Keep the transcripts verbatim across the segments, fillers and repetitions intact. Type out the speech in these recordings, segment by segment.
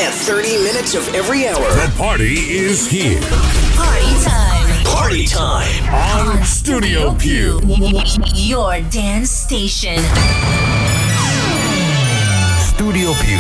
and thirty minutes of every hour. The party is here. Party time. Party time. On Studio Più. Your dance station. Studio Più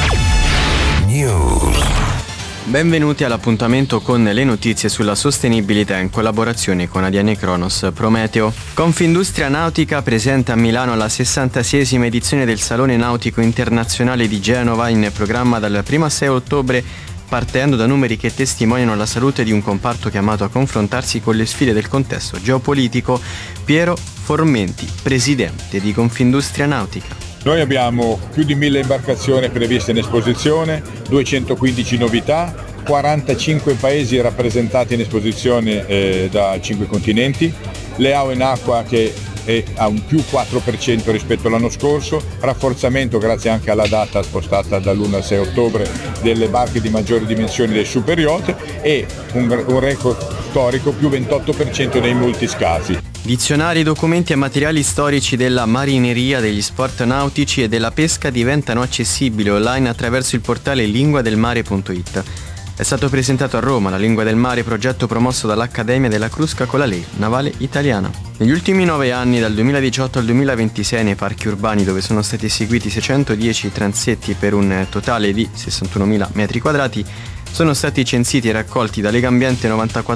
News. Benvenuti all'appuntamento con le notizie sulla sostenibilità in collaborazione con A D N Kronos Prometeo. Confindustria Nautica presenta a Milano la sessantaseiesima edizione del Salone Nautico Internazionale di Genova, in programma dal primo al sei ottobre, partendo da numeri che testimoniano la salute di un comparto chiamato a confrontarsi con le sfide del contesto geopolitico. Piero Formenti, presidente di Confindustria Nautica. Noi abbiamo più di mille imbarcazioni previste in esposizione, duecentoquindici novità, quarantacinque paesi rappresentati in esposizione eh, da cinque continenti, le A O in acqua che è a un più quattro per cento rispetto all'anno scorso, rafforzamento grazie anche alla data spostata dall'primo al sei ottobre delle barche di maggiori dimensioni del super yacht e un, un record storico più ventotto per cento dei multiscasi. Dizionari, documenti e materiali storici della marineria, degli sport nautici e della pesca diventano accessibili online attraverso il portale linguadelmare punto it. È stato presentato a Roma La Lingua del Mare, progetto promosso dall'Accademia della Crusca con la Lei Navale Italiana. Negli ultimi nove anni, dal duemiladiciotto al duemilaventisei, nei parchi urbani, dove sono stati eseguiti seicentodieci transetti per un totale di sessantunomila metri quadrati, sono stati censiti e raccolti da Legambiente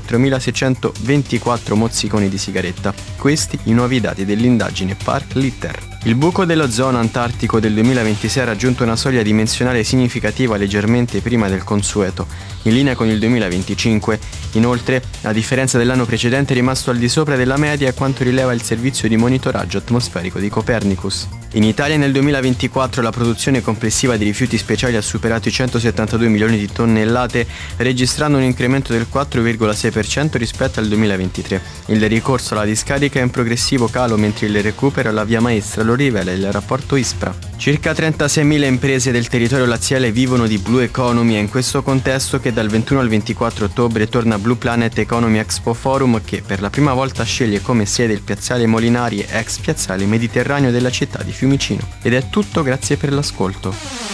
novantaquattromilaseicentoventiquattro mozziconi di sigaretta. Questi i nuovi dati dell'indagine Park Litter. Il buco dell'ozono antartico del duemilaventisei ha raggiunto una soglia dimensionale significativa leggermente prima del consueto, in linea con il duemilaventicinque. Inoltre, a differenza dell'anno precedente, è rimasto al di sopra della media a quanto rileva il servizio di monitoraggio atmosferico di Copernicus. In Italia nel duemilaventiquattro la produzione complessiva di rifiuti speciali ha superato i centosettantadue milioni di tonnellate, registrando un incremento del quattro virgola sei per cento rispetto al duemilaventitré. Il ricorso alla discarica è in progressivo calo, mentre il recupero alla via maestra lo rivela il rapporto ISPRA. Circa trentaseimila imprese del territorio laziale vivono di Blue Economy. È in questo contesto che dal ventuno al ventiquattro ottobre torna Blue Planet Economy Expo Forum, che per la prima volta sceglie come sede il piazzale Molinari, ex piazzale mediterraneo della città di Fiumicino. Ed è tutto, grazie per l'ascolto.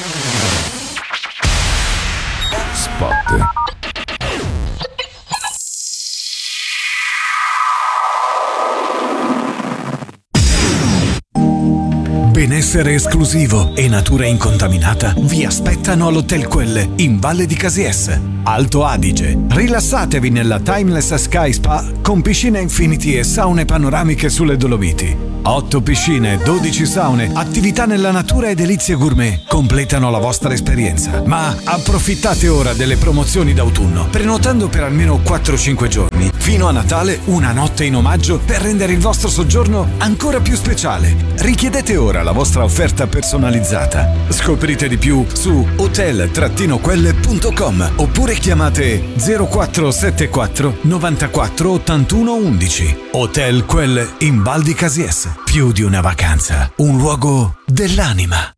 Spot. Benessere esclusivo e natura incontaminata vi aspettano all'Hotel Quelle in Valle di Casies, Alto Adige. Rilassatevi nella Timeless Sky Spa con piscine infinity e saune panoramiche sulle Dolomiti. otto piscine, dodici saune, attività nella natura e delizie gourmet completano la vostra esperienza. Ma approfittate ora delle promozioni d'autunno, prenotando per almeno quattro cinque giorni. Fino a Natale una notte in omaggio per rendere il vostro soggiorno ancora più speciale. Richiedete ora la vostra offerta personalizzata. Scoprite di più su hotel quelle punto com oppure chiamate zero quattro sette quattro novantaquattro ottantuno undici. Hotel Quelle in Val di Casies. Più di una vacanza, un luogo dell'anima.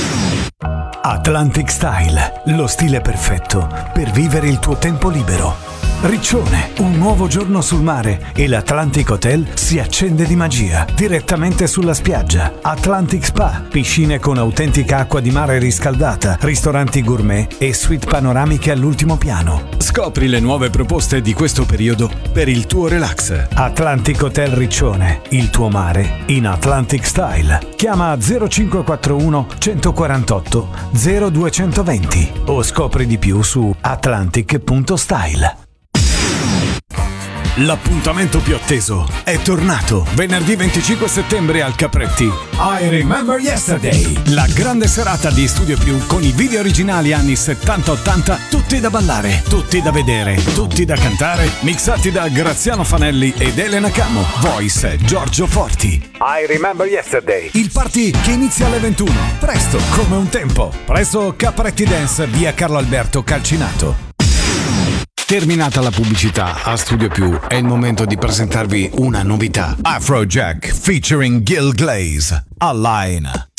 Atlantic Style, lo stile perfetto per vivere il tuo tempo libero. Riccione, un nuovo giorno sul mare e l'Atlantic Hotel si accende di magia direttamente sulla spiaggia. Atlantic Spa, piscine con autentica acqua di mare riscaldata, ristoranti gourmet e suite panoramiche all'ultimo piano. Scopri le nuove proposte di questo periodo per il tuo relax. Atlantic Hotel Riccione, il tuo mare in Atlantic Style. Chiama zero cinque quattro uno centoquarantotto zero duecentoventi o scopri di più su atlantic punto style. L'appuntamento più atteso è tornato venerdì venticinque settembre al Capretti. I Remember Yesterday, la grande serata di Studio Più con i video originali anni settanta ottanta, tutti da ballare, tutti da vedere, tutti da cantare, mixati da Graziano Fanelli ed Elena Camo. Voice Giorgio Forti. I Remember Yesterday. Il party che inizia alle ventuno, presto come un tempo, presso Capretti Dance, via Carlo Alberto Calcinato. Terminata la pubblicità, a Studio Più è il momento di presentarvi una novità. Afrojack featuring Gil Glaze, Align.